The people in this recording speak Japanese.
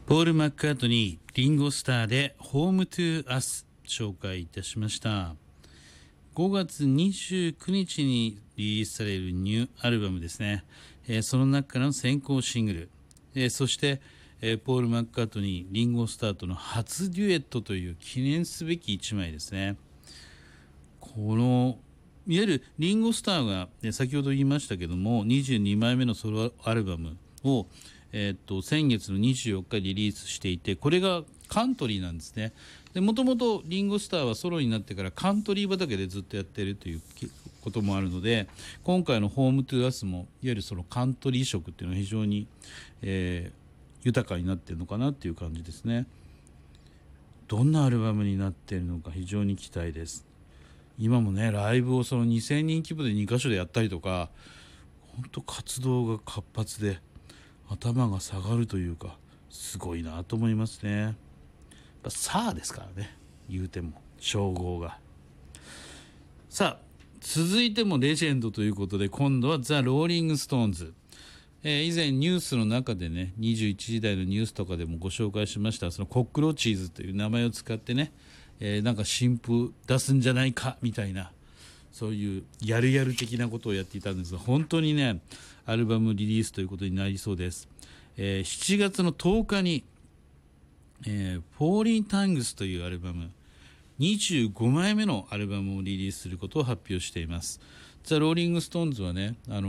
ポール・マッカートニー、リンゴスターでホームトゥアス紹介いたしました。5月29日にリリースされるニューアルバムですね。その中からの先行シングル、そして、ポール・マッカートニー、リンゴスターとの初デュエットという記念すべき一枚ですね。このいわゆるリンゴスターが、先ほど言いましたけども22枚目のソロアルバムを、先月の24日リリースしていて、これがカントリーなんですね。もともとリンゴスターはソロになってからカントリー畑でずっとやっているということもあるので、今回のホームトゥアスもいわゆるそのカントリー色っていうのは非常に、豊かになっているのかなっていう感じですね。どんなアルバムになっているのか非常に期待です。今もね、ライブをその2000人規模で2カ所でやったりとか、本当活動が活発で頭が下がるというか、すごいなと思いますね。やっぱサーですからね、言うても称号が。さあ、続いてもレジェンドということで、今度はザ・ローリング・ストーンズ。以前ニュースの中でね、21時台のニュースとかでもご紹介しました、そのコックロチーズという名前を使ってね、なんか新譜出すんじゃないかみたいな、そういうやるやる的なことをやっていたんですが、本当にねアルバムリリースということになりそうです。7月の10日に、Falling Tongues というアルバム、25枚目のアルバムをリリースすることを発表しています。ザ・ローリング・ストーンズはね、